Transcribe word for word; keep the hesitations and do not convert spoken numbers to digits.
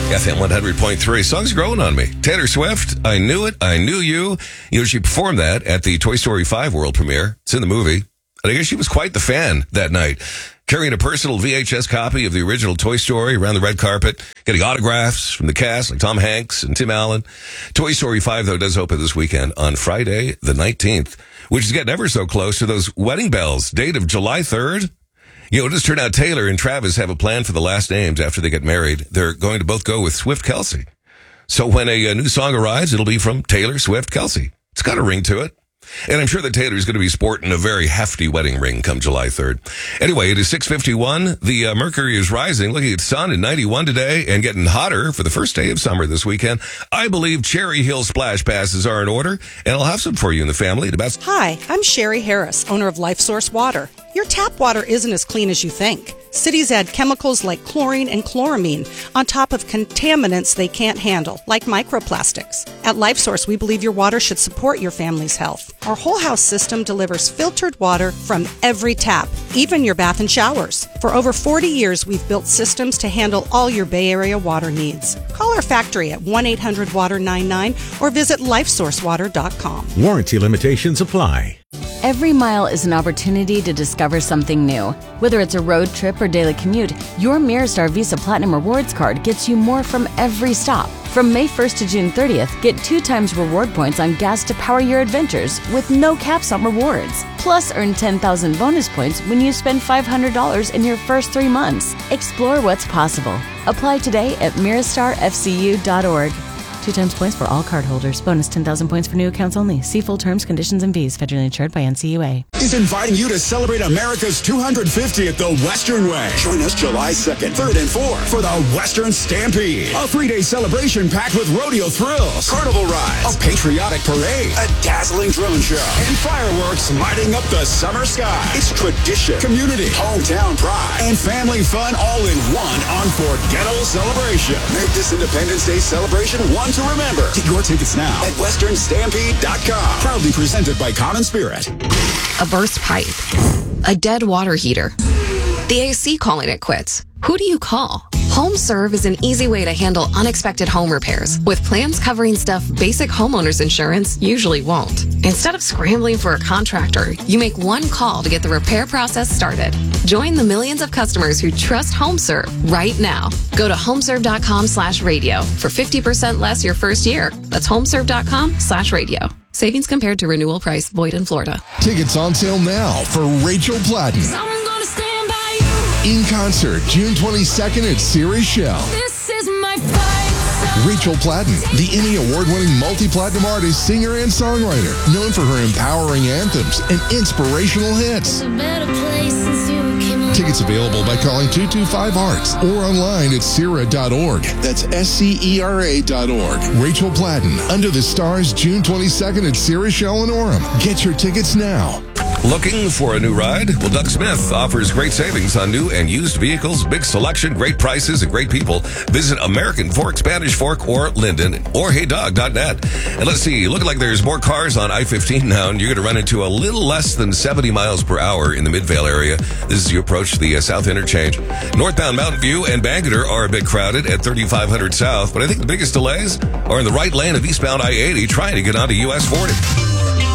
F M one hundred point three. Song's growing on me. Taylor Swift, I Knew It, I Knew You. You know, she performed that at the Toy Story five world premiere. It's in the movie. And I guess she was quite the fan that night, carrying a personal V H S copy of the original Toy Story around the red carpet, getting autographs from the cast like Tom Hanks and Tim Allen. Toy Story five, though, does open this weekend on Friday the nineteenth, which is getting ever so close to those wedding bells. Date of July third. You know, it just turned out Taylor and Travis have a plan for the last names after they get married. They're going to both go with Swift Kelsey. So when a, a new song arrives, it'll be from Taylor Swift Kelsey. It's got a ring to it. And I'm sure that Taylor's going to be sporting a very hefty wedding ring come July third. Anyway, it is six fifty-one. The uh, mercury is rising, looking at sun in ninety-one today and getting hotter for the first day of summer this weekend. I believe Cherry Hill splash passes are in order, and I'll have some for you in the family. About- Hi, I'm Sherry Harris, owner of LifeSource Water. Your tap water isn't as clean as you think. Cities add chemicals like chlorine and chloramine on top of contaminants they can't handle, like microplastics. At LifeSource, we believe your water should support your family's health. Our whole house system delivers filtered water from every tap, even your bath and showers. For over forty years, we've built systems to handle all your Bay Area water needs. Call our factory at one eight hundred water ninety-nine or visit lifesource water dot com. Warranty limitations apply. Every mile is an opportunity to discover something new. Whether it's a road trip or daily commute, your Mirastar Visa Platinum Rewards card gets you more from every stop. From May first to June thirtieth, get two times reward points on gas to power your adventures with no caps on rewards. Plus, earn ten thousand bonus points when you spend five hundred dollars in your first three months. Explore what's possible. Apply today at mirastar f c u dot org. Two times points for all cardholders. Bonus ten thousand points for new accounts only. See full terms, conditions, and fees. Federally insured by N C U A. Is inviting you to celebrate America's two hundred fiftieth the Western way. Join us July second, third, and fourth for the Western Stampede. A three-day celebration packed with rodeo thrills, carnival rides, a patriotic parade, a dazzling drone show, and fireworks lighting up the summer sky. It's tradition, community, hometown pride, and family fun all in one unforgettable celebration. Make this Independence Day celebration one to remember. Get your tickets now at western stampede dot com. Proudly presented by Common Spirit. A burst pipe. A dead water heater. The A C calling it quits. Who do you call? HomeServe is an easy way to handle unexpected home repairs with plans covering stuff basic homeowners insurance usually won't. Instead of scrambling for a contractor, you make one call to get the repair process started. Join the millions of customers who trust HomeServe right now. Go to homeserve.com slash radio for fifty percent less your first year. That's homeserve.com slash radio. Savings compared to renewal price. Void in Florida. Tickets on sale now for Rachel Platten. In concert, June twenty-second at Sirius Shell. This is my fight. Rachel Platten, the Emmy Award-winning multi-platinum artist, singer, and songwriter, known for her empowering anthems and inspirational hits. Tickets available by calling two two five arts or online at sera dot org. That's S C E R A dot org. Rachel Platten, Under the Stars, June twenty-second at Sirius Shell in Orem. Get your tickets now. Looking for a new ride? Well, Doug Smith offers great savings on new and used vehicles, big selection, great prices, and great people. Visit American Fork, Spanish Fork, or Linden, or hey dog dot net. And let's see, looking like there's more cars on I fifteen now, and you're going to run into a little less than seventy miles per hour in the Midvale area. This is your approach to the uh, South Interchange. Northbound Mountain View and Bangerter are a bit crowded at thirty-five hundred South, but I think the biggest delays are in the right lane of eastbound I eighty trying to get onto U S forty.